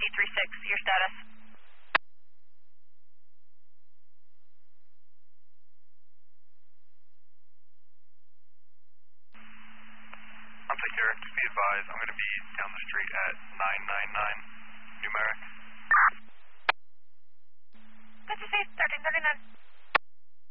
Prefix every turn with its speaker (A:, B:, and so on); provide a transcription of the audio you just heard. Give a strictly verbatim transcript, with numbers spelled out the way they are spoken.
A: C three six, your status.
B: I'll take care. Just be advised, I'm going to be down the street at nine nine nine.